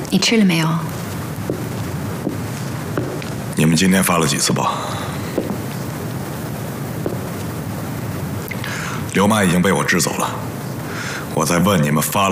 你吃了没有？ 你们今天发了几次报？刘妈已经被我支走了。我在问你们发了